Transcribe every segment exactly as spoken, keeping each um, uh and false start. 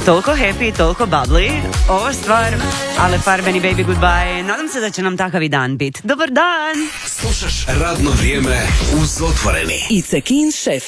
Toliko happy, toliko bubbly. Ovo stvar, ale farbeni baby goodbye. Nadam se da će nam takav i dan biti. Dobar dan! Slušaš radno vrijeme uz Otvoreni. Icekin šef.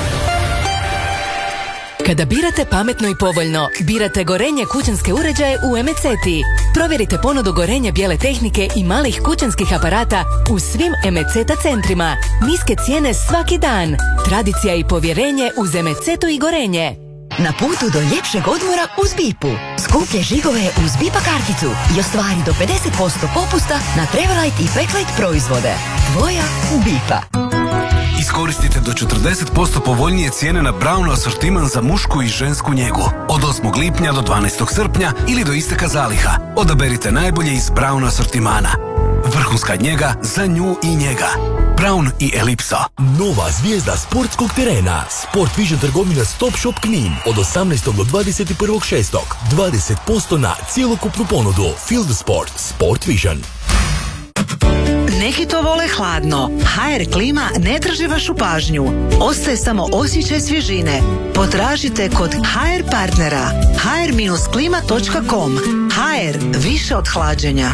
Kada birate pametno i povoljno, birate Gorenje kućanske uređaje u Emeceti. Provjerite ponudu Gorenje bijele tehnike i malih kućanskih aparata u svim Emeceta centrima. Niske cijene svaki dan. Tradicija i povjerenje uz Emecetu i Gorenje. Na putu do ljepšeg odmora uz Bipu. Skuplje žigove uz Bipa karticu i ostvari do pedeset posto popusta na Travelite i Packlite proizvode. Tvoja Bipa. Iskoristite do četrdeset posto povoljnije cijene na Braun asortiman za mušku i žensku njegu. Od osmog lipnja do dvanaestog srpnja ili do isteka zaliha. Odaberite najbolje iz Braun asortimana. Vrhunska njega za nju i njega. Braun i Elipso. Nova zvijezda sportskog terena. Sport Vision trgovina Stop Shop Knin. Od osamnaestog do dvadeset prvog šestog dvadeset posto na cijelokupnu ponudu. Field Sport. Sport Vision. Neki to vole hladno. ha er klima ne traži vašu pažnju. Ostaje samo osjećaj svježine. Potražite kod ha er partnera. ha er klima točka com. ha er, više od hlađenja.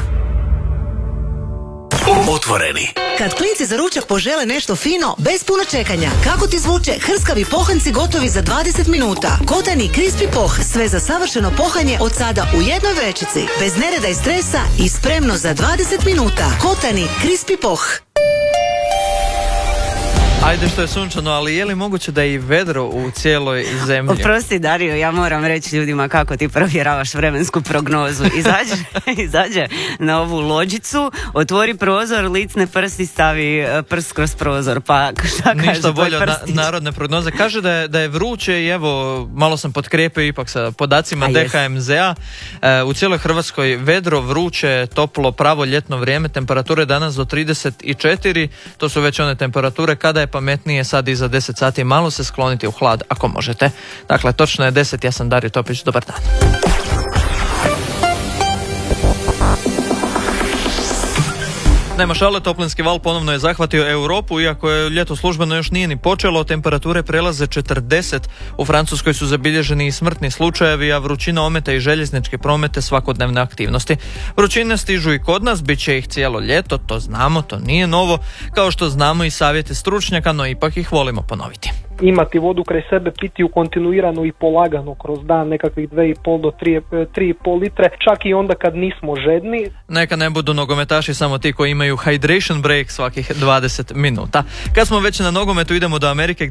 Otvoreni. Kad klinci za ručak požele nešto fino, bez puno čekanja, kako ti zvuče hrskavi pohanci gotovi za dvadeset minuta. Kotani Crispy Poh, sve za savršeno pohanje od sada u jednoj vrećici. Bez nereda i stresa i spremno za dvadeset minuta. Kotani Crispy Poh. Ajde što je sunčano, ali je li moguće da je i vedro u cijeloj zemlji? Oprosti Dario, ja moram reći ljudima kako ti provjeravaš vremensku prognozu. Izađe, izađe na ovu lođicu, otvori prozor, licne prst i stavi prst kroz prozor. Pa šta kaže? Ništa bolje od na, narodne prognoze. Kaže da je, da je vruće i evo, malo sam potkrijepio ipak sa podacima A de ha em zea. E, u cijeloj Hrvatskoj vedro, vruće, toplo, pravo ljetno vrijeme, temperature danas do trideset četiri, to su već one temperature kada je pametnije sad iza deset sati malo se skloniti u hlad ako možete. Dakle, točno je deset, ja sam Dario Topić, dobar dan. Nema šale, toplinski val ponovno je zahvatio Europu, iako je ljeto službeno još nije ni počelo, temperature prelaze četrdeset, u Francuskoj su zabilježeni i smrtni slučajevi, a vrućina ometa i željezničke promete svakodnevne aktivnosti. Vrućine stižu i kod nas, bit će ih cijelo ljeto, to znamo, to nije novo, kao što znamo i savjete stručnjaka, no ipak ih volimo ponoviti. Imati vodu kraj sebe, piti ju kontinuirano i polagano kroz dan, nekakvih dve i pol do tri i pol litre, čak i onda kad nismo žedni. Neka ne budu nogometaši samo ti koji imaju hydration break svakih dvadeset minuta. Kad smo već na nogometu, idemo do Amerike